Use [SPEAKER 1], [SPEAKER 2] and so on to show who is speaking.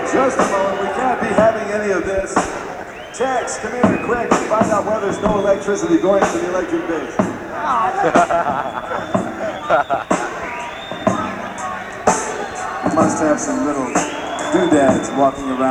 [SPEAKER 1] Just a moment, we can't be having any of this. Tex, come here quick and find out why there's no electricity going to the electric base. You must have some little doodads walking around.